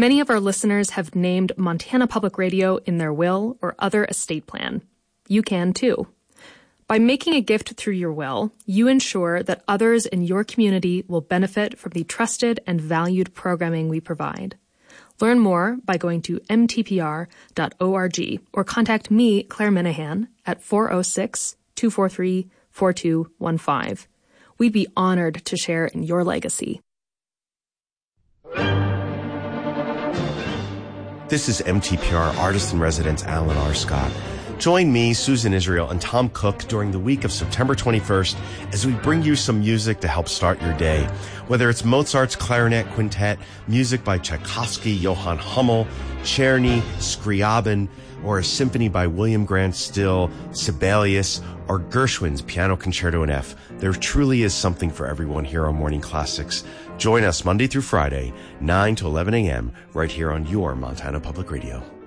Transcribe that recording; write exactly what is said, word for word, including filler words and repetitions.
Many of our listeners have named Montana Public Radio in their will or other estate plan. You can too. By making a gift through your will, you ensure that others in your community will benefit from the trusted and valued programming we provide. Learn more by going to m t p r dot org or contact me, Claire Minahan, at four oh six, two four three, four two one five. We'd be honored to share in your legacy. This is M T P R Artist-in-Residence Alan R. Scott. Join me, Susan Israel, and Tom Cook during the week of September twenty-first as we bring you some music to help start your day. Whether it's Mozart's Clarinet Quintet, music by Tchaikovsky, Johann Hummel, Czerny, Scriabin, or a symphony by William Grant Still, Sibelius, or Gershwin's Piano Concerto in F, there truly is something for everyone here on Morning Classics. Join us Monday through Friday, nine to eleven a.m., right here on your Montana Public Radio.